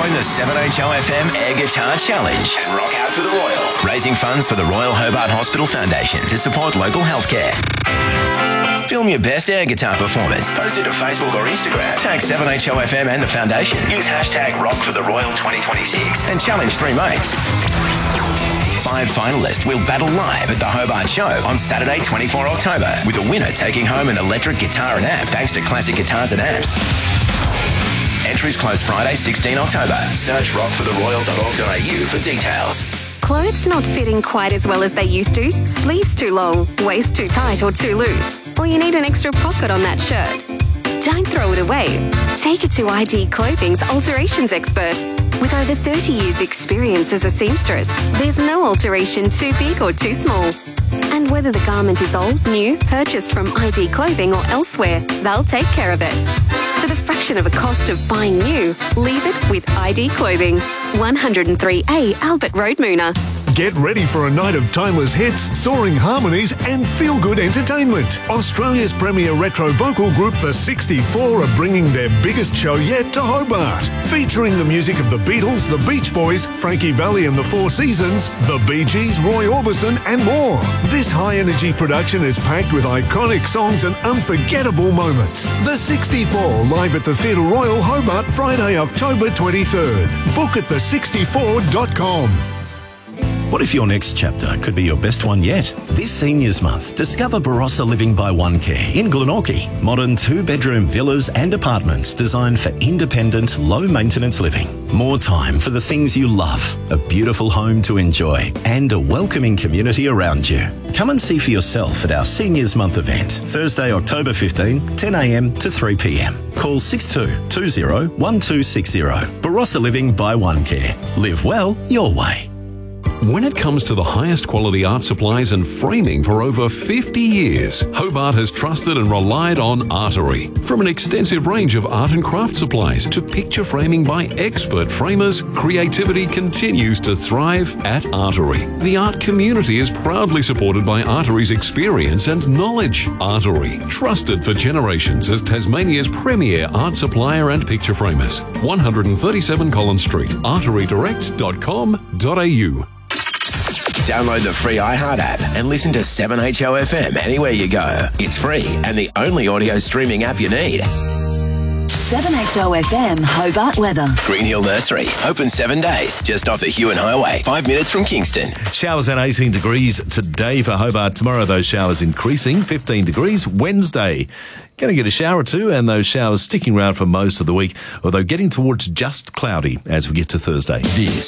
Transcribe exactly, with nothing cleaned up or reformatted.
Join the seven H O F M Air Guitar Challenge and rock out for the Royal, raising funds for the Royal Hobart Hospital Foundation to support local healthcare. Film your best air guitar performance. Post it to Facebook or Instagram. Tag seven H O F M and the foundation. Use hashtag Rock for the Royal twenty twenty-six and challenge three mates. Five finalists will battle live at the Hobart Show on Saturday, the twenty-fourth of October, with a winner taking home an electric guitar and amp thanks to Classic Guitars and Amps. Entries close Friday, the sixteenth of October. Search rock for the royal dot org dot a u for details. Clothes not fitting quite as well as they used to? Sleeves too long, waist too tight or too loose? Or you need an extra pocket on that shirt? Don't throw it away. Take it to I D Clothing's alterations expert. With over thirty years experience as a seamstress, there's no alteration too big or too small. And whether the garment is old, new, purchased from I D Clothing or elsewhere, they'll take care of it. For the fraction of a cost of buying new, leave it with I D Clothing. one oh three A Albert Road, Moona. Get ready for a night of timeless hits, soaring harmonies and feel-good entertainment. Australia's premier retro vocal group, The sixty-four, are bringing their biggest show yet to Hobart. Featuring the music of the Beatles, the Beach Boys, Frankie Valli and the Four Seasons, the Bee Gees, Roy Orbison and more. This high-energy production is packed with iconic songs and unforgettable moments. The sixty-four, live at the Theatre Royal, Hobart, Friday, October twenty-third. Book at the sixty-four dot com. What if your next chapter could be your best one yet? This Seniors Month, discover Barossa Living by One Care in Glenorchy. Modern two-bedroom villas and apartments designed for independent, low-maintenance living. More time for the things you love, a beautiful home to enjoy, and a welcoming community around you. Come and see for yourself at our Seniors Month event, Thursday, October fifteenth, ten a m to three p m. Call six two two zero one two six zero. Barossa Living by One Care. Live well your way. When it comes to the highest quality art supplies and framing for over fifty years, Hobart has trusted and relied on Artery. From an extensive range of art and craft supplies to picture framing by expert framers, creativity continues to thrive at Artery. The art community is proudly supported by Artery's experience and knowledge. Artery, trusted for generations as Tasmania's premier art supplier and picture framers. one thirty-seven Collins Street, artery direct dot com dot a u. Download the free iHeart app and listen to seven H O F M anywhere you go. It's free and the only audio streaming app you need. seven H O F M Hobart weather. Green Hill Nursery, open seven days, just off the Hewan Highway, five minutes from Kingston. Showers at eighteen degrees today for Hobart. Tomorrow those showers increasing, fifteen degrees. Wednesday, going to get a shower or two, and those showers sticking around for most of the week, although getting towards just cloudy as we get to Thursday. This